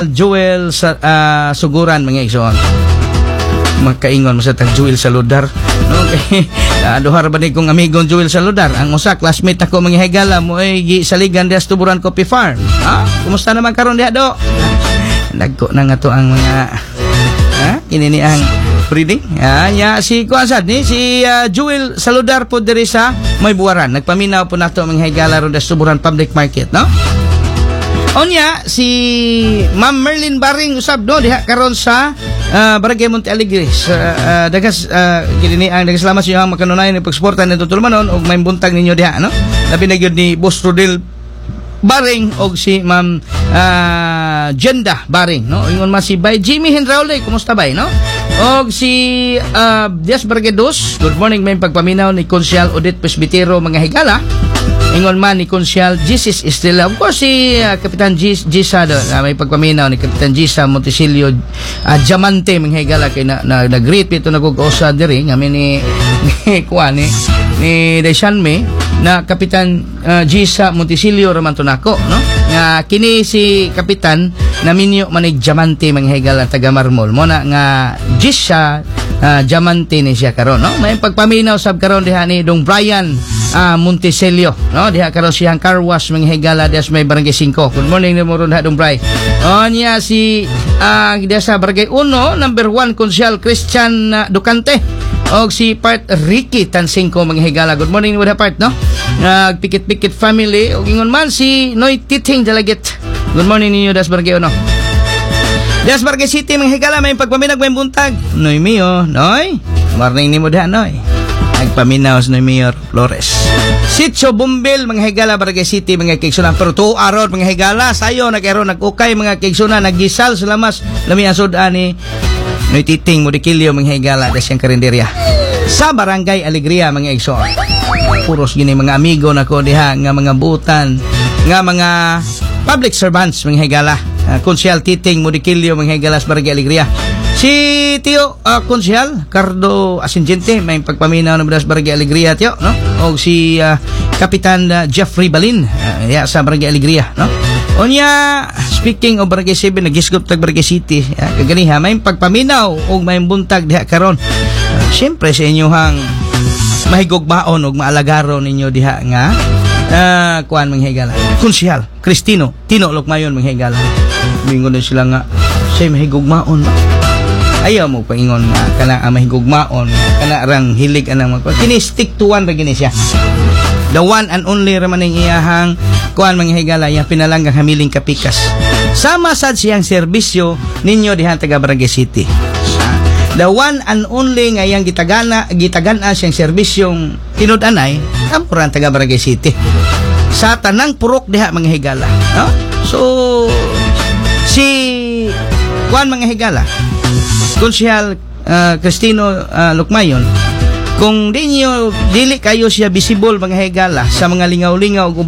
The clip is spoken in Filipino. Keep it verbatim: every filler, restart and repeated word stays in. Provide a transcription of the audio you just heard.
Joel sa uh, Suguran mga igsoon. Makaingon mo sa tag Joel Saludar. Okay. Uh, duhar ba ni kong amigong Joel Saludar? Ang usa classmate ako mga higala mo ay gi saligan diha sa Tuburan Coffee Farm. Ha? Kumusta naman karon diha do? Nagko na nga to ang mga ha? Kinini ang breeding. Ah, ya si kuasad ni si uh, Joel Saludar po diri sa May Buwaran. Nagpaminaw po nato mga higala ron sa Tuburan Public Market, no? Onya si Ma'am Merlin Baring usab do diha karon sa uh, Barangay Monte Alegre sa uh, dagas uh, kini ang dagas salamat sa iyong makanunayan ni pagsuporta nito tulmanon og may buntag ninyo diha, no? Labi na gyud ni Boss Rodel Baring og si Ma'am uh, Jenda Baring, no? Ingon man si Bay Jimmy Henraule, kumusta bay, no? Og si uh, Dias Bargedos, good morning, may pagpaminaw ni Konsyal Odette Presbitero mga higala. Ingon man ni Konsyal Jesus Estrella. Of course si uh, Kapitan Gis, Gisa do, uh, may pagpaminaw ni Kapitan Gisa Montesilio uh, Diamante mga higala kay na, na, na greet pito nagug-usa diri ngami ni ni kuan ni ni Deshanme na Kapitan uh, Gisa Montesilio Ramantonako, no? Nga kini si Kapitan na minyo man ni Diamante mga higala taga Marmol mo na nga Gisa uh, Diamante ni siya karon, no? May pagpaminaw sab karon diha ni Dong Brian uh, Montesilio, no? Diha karon siyang car wash mga higala diha sa may Barangay five. Good morning ni mo ron Dong Brian. O niya si uh, diha sa Barangay one, number one Konsyal Christian uh, Ducante og si Part Ricky Tansingko mga higala. Good morning with part, no? Nagpikit-pikit uh, family og ingon man si Noy Titing Dalaget. Good morning ninyo das Barangay uno. Das Barangay City mga higala may pagpaminag may buntag. Noy Mio, Noy. Morning nimo diha, Noy. Nagpaminaw sa Noy Mayor Flores. Sitio Bumbil mga higala Barangay City mga kigsunan pero two araw mga higala sayo nagkaroon nag-ukay mga kigsunan naggisal sa lamas lami ang sudan ni Noy Titing Mudikilyo mga higala da siyang karinderya sa Barangay Alegria mga igsoon. Puros gini mga amigo nako diha nga mga butan nga mga public servants mga higala. Uh, Konsyal Titing Mudikilyo mga higala sa Barangay Alegria. Si Tio uh, Konsyal Cardo Asingente may pagpaminaw ng Barangay Barangay Alegria Tio, no? O si uh, Kapitan uh, Jeffrey Balin uh, ya, sa Barangay Alegria, no? Onya speaking of Barangay seven nagisgop tag Barangay City uh, kaganiha may pagpaminaw og may buntag diha karon. Uh, Siyempre sa inyohang mahigugmaon og maalagaron ninyo diha nga uh, kuan mga higala. Konsyal Cristino Tino Lukmayon mga higala. Mingon din sila nga say mahigugmaon ba? Ayaw mo paingon nga kana ang mahigugmaon kana rang hilig anang magpa kini stick to one ra gini siya. The one and only ra maning iyahang kuan mga higala yang pinalanggang hamiling kapikas. Sama sad siyang serbisyo ninyo diha taga Barangay City. The one and only nga yang gitagana gitagana siyang serbisyong tinud-anay ampuran taga Barangay City. Sa tanang purok diha mga higala, no? So si kuan mga higala Konsyal uh, Cristino uh, Lukmayon kung di nyo dili kayo siya visible mga higala sa mga lingaw-lingaw